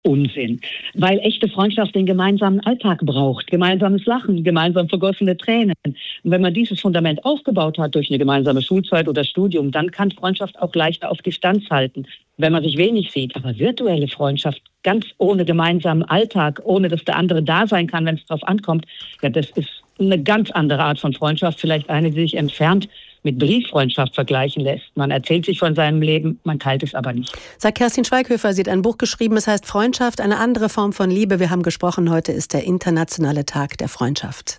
Unsinn, weil echte Freundschaft den gemeinsamen Alltag braucht, gemeinsames Lachen, gemeinsam vergossene Tränen. Und wenn man dieses Fundament aufgebaut hat durch eine gemeinsame Schulzeit oder Studium, dann kann Freundschaft auch leichter auf Distanz halten, wenn man sich wenig sieht. Aber virtuelle Freundschaft, ganz ohne gemeinsamen Alltag, ohne dass der andere da sein kann, wenn es drauf ankommt, ja, das ist eine ganz andere Art von Freundschaft, vielleicht eine, die sich entfernt mit Brieffreundschaft vergleichen lässt. Man erzählt sich von seinem Leben, man teilt es aber nicht. Sagt Kerstin Schweighöfer, sie hat ein Buch geschrieben, es heißt Freundschaft, eine andere Form von Liebe. Wir haben gesprochen, heute ist der internationale Tag der Freundschaft.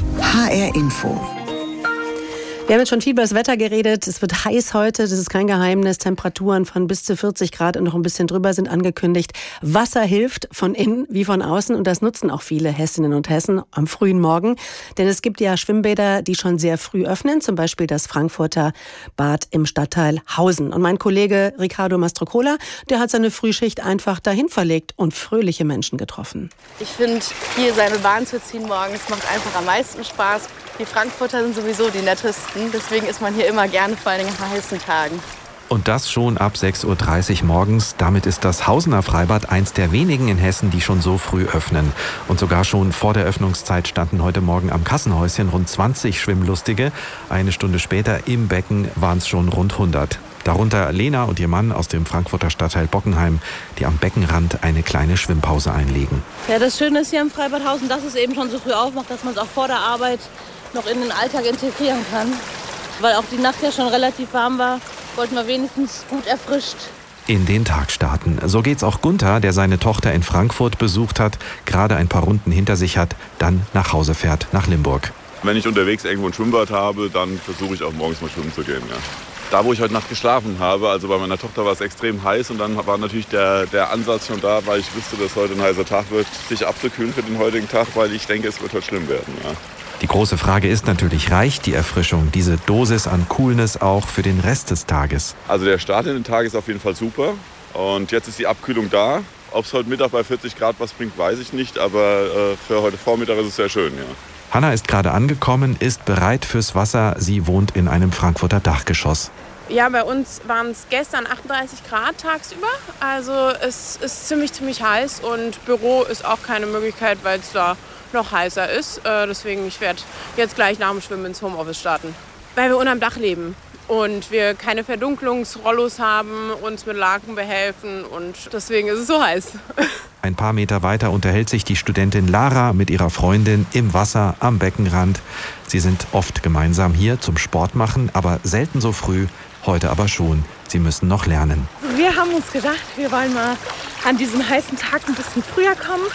HR Info. Wir haben jetzt schon viel über das Wetter geredet. Es wird heiß heute, das ist kein Geheimnis. Temperaturen von bis zu 40 Grad und noch ein bisschen drüber sind angekündigt. Wasser hilft von innen wie von außen und das nutzen auch viele Hessinnen und Hessen am frühen Morgen. Denn es gibt ja Schwimmbäder, die schon sehr früh öffnen, zum Beispiel das Frankfurter Bad im Stadtteil Hausen. Und mein Kollege Riccardo Mastrocola, der hat seine Frühschicht einfach dahin verlegt und fröhliche Menschen getroffen. Ich finde, hier seine Bahn zu ziehen morgens macht einfach am meisten Spaß. Die Frankfurter sind sowieso die nettesten, deswegen ist man hier immer gerne, vor allem an heißen Tagen. Und das schon ab 6.30 Uhr morgens. Damit ist das Hausener Freibad eins der wenigen in Hessen, die schon so früh öffnen. Und sogar schon vor der Öffnungszeit standen heute Morgen am Kassenhäuschen rund 20 Schwimmlustige. Eine Stunde später im Becken waren es schon rund 100. Darunter Lena und ihr Mann aus dem Frankfurter Stadtteil Bockenheim, die am Beckenrand eine kleine Schwimmpause einlegen. Ja, das Schöne ist hier im Freibad Hausen, dass es eben schon so früh aufmacht, dass man es auch vor der Arbeit noch in den Alltag integrieren kann. Weil auch die Nacht ja schon relativ warm war, wollten wir wenigstens gut erfrischt in den Tag starten. So geht's auch Gunther, der seine Tochter in Frankfurt besucht hat, gerade ein paar Runden hinter sich hat, dann nach Hause fährt, nach Limburg. Wenn ich unterwegs irgendwo ein Schwimmbad habe, dann versuche ich auch morgens mal schwimmen zu gehen. Ja. Da, wo ich heute Nacht geschlafen habe, also bei meiner Tochter war es extrem heiß und dann war natürlich der Ansatz schon da, weil ich wusste, dass heute ein heißer Tag wird, sich abzukühlen für den heutigen Tag, weil ich denke, es wird heute schlimm werden. Ja. Die große Frage ist natürlich, reicht die Erfrischung, diese Dosis an Coolness auch für den Rest des Tages? Also der Start in den Tag ist auf jeden Fall super und jetzt ist die Abkühlung da. Ob es heute Mittag bei 40 Grad was bringt, weiß ich nicht, aber für heute Vormittag ist es sehr schön, ja. Hanna ist gerade angekommen, ist bereit fürs Wasser. Sie wohnt in einem Frankfurter Dachgeschoss. Ja, bei uns waren es gestern 38 Grad tagsüber. Also es ist ziemlich heiß und Büro ist auch keine Möglichkeit, weil es da noch heißer ist. Deswegen, ich werde jetzt gleich nach dem Schwimmen ins Homeoffice starten. Weil wir unterm Dach leben und wir keine Verdunklungsrollos haben, uns mit Laken behelfen und deswegen ist es so heiß. Ein paar Meter weiter unterhält sich die Studentin Lara mit ihrer Freundin im Wasser am Beckenrand. Sie sind oft gemeinsam hier zum Sport machen, aber selten so früh. Heute aber schon. Sie müssen noch lernen. Wir haben uns gedacht, wir wollen mal an diesem heißen Tag ein bisschen früher kommen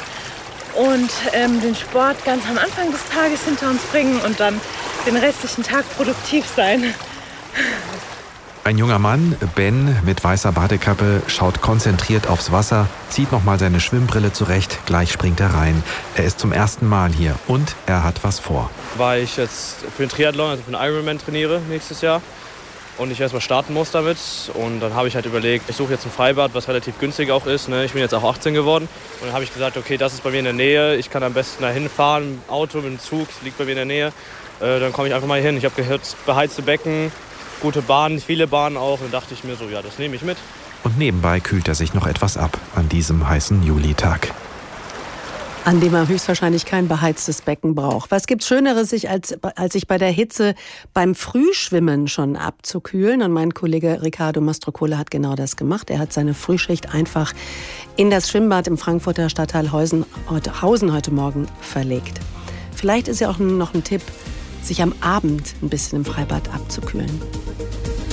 und den Sport ganz am Anfang des Tages hinter uns bringen und dann den restlichen Tag produktiv sein. Ein junger Mann, Ben, mit weißer Badekappe, schaut konzentriert aufs Wasser, zieht nochmal seine Schwimmbrille zurecht, gleich springt er rein. Er ist zum ersten Mal hier und er hat was vor. Weil ich jetzt für den Triathlon, also für den Ironman trainiere nächstes Jahr und ich erstmal starten muss damit. Und dann habe ich halt überlegt, ich suche jetzt ein Freibad, was relativ günstig auch ist. Ich bin jetzt auch 18 geworden. Und dann habe ich gesagt, okay, das ist bei mir in der Nähe. Ich kann am besten dahin fahren, mit dem Auto, mit dem Zug, liegt bei mir in der Nähe. Dann komme ich einfach mal hin. Ich habe gehört, beheizte Becken, gute Bahnen, viele Bahnen auch. Und dann dachte ich mir so, ja, das nehme ich mit. Und nebenbei kühlt er sich noch etwas ab an diesem heißen Julitag. An dem er höchstwahrscheinlich kein beheiztes Becken braucht. Was gibt's Schöneres, als sich bei der Hitze beim Frühschwimmen schon abzukühlen? Und mein Kollege Riccardo Mastrocola hat genau das gemacht. Er hat seine Frühschicht einfach in das Schwimmbad im Frankfurter Stadtteil Hausen heute Morgen verlegt. Vielleicht ist ja auch noch ein Tipp, sich am Abend ein bisschen im Freibad abzukühlen.